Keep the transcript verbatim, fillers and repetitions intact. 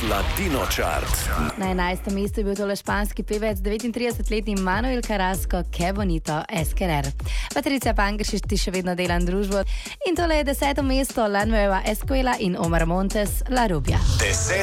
Latino Chart. Na enajstem mestu je bil tole španski pevec devetintridesetletni Manuel Carrasco, Que bonito es querer. Patricia Pangeršič ti še vedno delam družbo. In tole je deseto mesto, La Nueva Escuela in Omar Montes, La Rubia.